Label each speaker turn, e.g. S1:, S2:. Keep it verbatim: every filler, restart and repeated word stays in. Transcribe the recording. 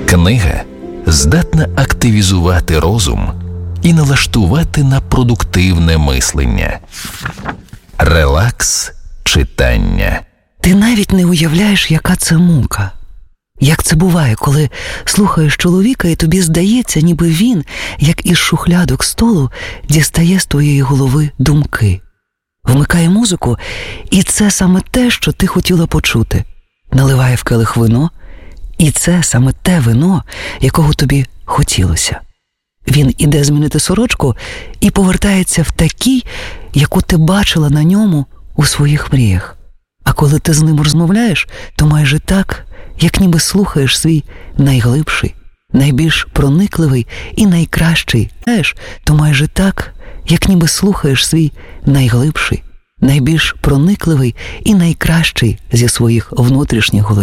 S1: Книга здатна активізувати розум і налаштувати на продуктивне мислення. Релакс читання.
S2: Ти навіть не уявляєш, яка це мука. Як це буває, коли слухаєш чоловіка, і тобі здається, ніби він, як із шухлядок столу, дістає з твоєї голови думки. Вмикає музику, і це саме те, що ти хотіла почути. Наливає в келих вино, і це саме те вино, якого тобі хотілося. Він іде змінити сорочку і повертається в такій, яку ти бачила на ньому у своїх мріях. А коли ти з ним розмовляєш, то майже так, як ніби слухаєш свій найглибший, найбільш проникливий і найкращий, знаєш, то майже так, як ніби слухаєш свій найглибший, найбільш проникливий і найкращий зі своїх внутрішніх голосів.